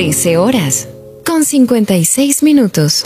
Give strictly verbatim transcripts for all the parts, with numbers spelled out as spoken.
trece horas, con cincuenta y seis minutos.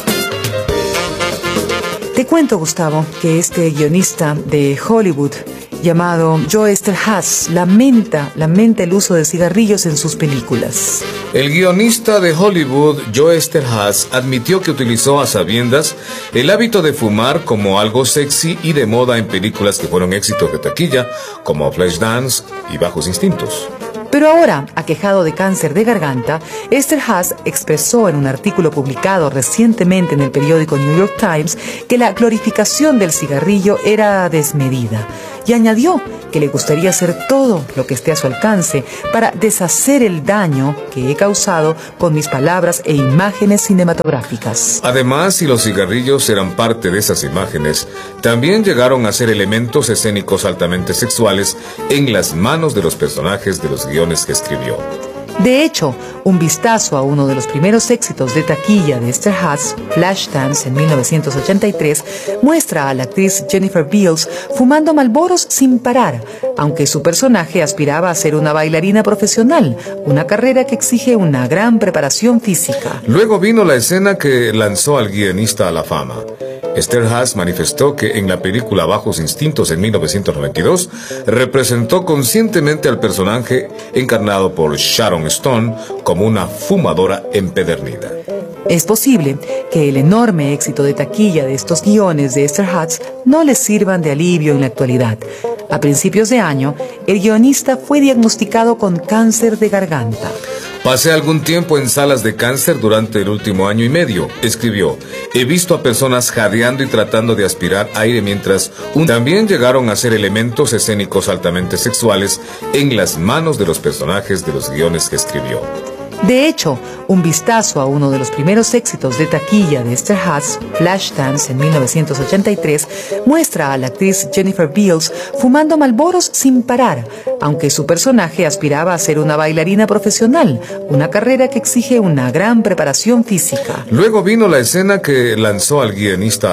Te cuento, Gustavo, que este guionista de Hollywood llamado Joe Eszterhas lamenta, lamenta el uso de cigarrillos en sus películas. El guionista de Hollywood, Joe Eszterhas, admitió que utilizó a sabiendas el hábito de fumar como algo sexy y de moda en películas que fueron éxitos de taquilla, como Flashdance y Bajos Instintos. Pero ahora, aquejado de cáncer de garganta, Eszterhas expresó en un artículo publicado recientemente en el periódico New York Times que la glorificación del cigarrillo era desmedida y añadió que le gustaría hacer todo lo que esté a su alcance para deshacer el daño que he causado con mis palabras e imágenes cinematográficas. Además, si los cigarrillos eran parte de esas imágenes, también llegaron a ser elementos escénicos altamente sexuales en las manos de los personajes de los guiones que escribió. De hecho, un vistazo a uno de los primeros éxitos de taquilla de Eszterhas, Flashdance en mil novecientos ochenta y tres, muestra a la actriz Jennifer Beals fumando Marlboros sin parar, aunque su personaje aspiraba a ser una bailarina profesional, una carrera que exige una gran preparación física. Luego vino la escena que lanzó al guionista a la fama. Eszterhas manifestó que en la película Bajos Instintos en mil novecientos noventa y dos representó conscientemente al personaje encarnado por Sharon Stone como una fumadora empedernida. Es posible que el enorme éxito de taquilla de estos guiones de Eszterhas no les sirvan de alivio en la actualidad. A principios de año, el guionista fue diagnosticado con cáncer de garganta. Pasé algún tiempo en salas de cáncer durante el último año y medio, escribió. He visto a personas jadeando y tratando de aspirar aire mientras un... También llegaron a ser elementos escénicos altamente sexuales en las manos de los personajes de los guiones que escribió. De hecho, un vistazo a uno de los primeros éxitos de taquilla de Eszterhas, Flashdance en mil novecientos ochenta y tres, muestra a la actriz Jennifer Beals fumando Marlboros sin parar, aunque su personaje aspiraba a ser una bailarina profesional, una carrera que exige una gran preparación física. Luego vino la escena que lanzó al guionista